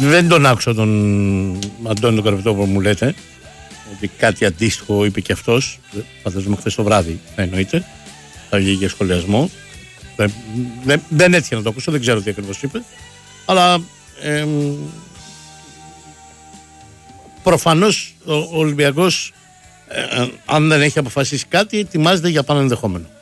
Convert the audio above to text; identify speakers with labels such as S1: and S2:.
S1: Δεν τον άκουσα τον Αντώνη τον Καρπετόπουλο που μου λέτε ότι κάτι αντίστοιχο είπε και αυτός. Φανταζόμαι χθες το βράδυ, εννοείται. Θα βγει για σχολιασμό. Δεν έτυχε να το ακούσω, δεν ξέρω τι ακριβώς είπε. Αλλά προφανώς ο Ολυμπιακός, αν δεν έχει αποφασίσει κάτι, ετοιμάζεται για πάνω ενδεχόμενο.